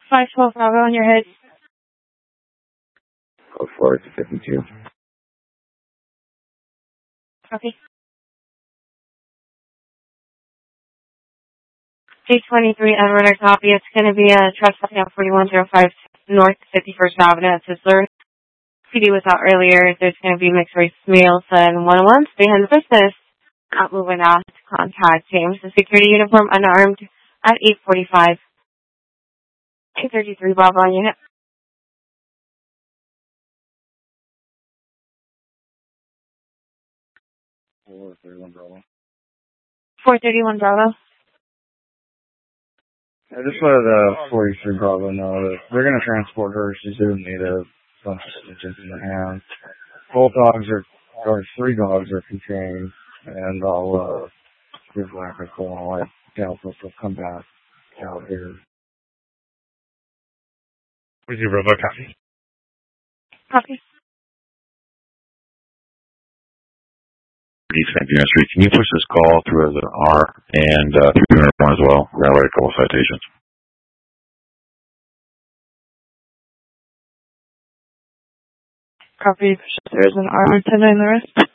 512 Bravo on your head. Go for it, 52. Copy. 823 Edward, copy. It's going to be a trespassing on 4105 North 51st Avenue at Sizzler. PD was out earlier. There's going to be mixed race males and one-on-ones behind the business. Not moving out to contact James. The security uniform unarmed at 845. 833 Bravo on your hip. 431 Bravo. 431 Bravo. I just let 43 Bravo know that they're going to transport her. She's going to need a bunch of stitches in the hand. Both dogs or 3 dogs are contained, and I'll give Rack a call and let Galvin come back out here. Where's your Bravo? Copy. Copy. East St. Street. Can you push this call through as an R and 301 as well? We're going to write a couple citations. Copy. There's an R. 10 in the rest.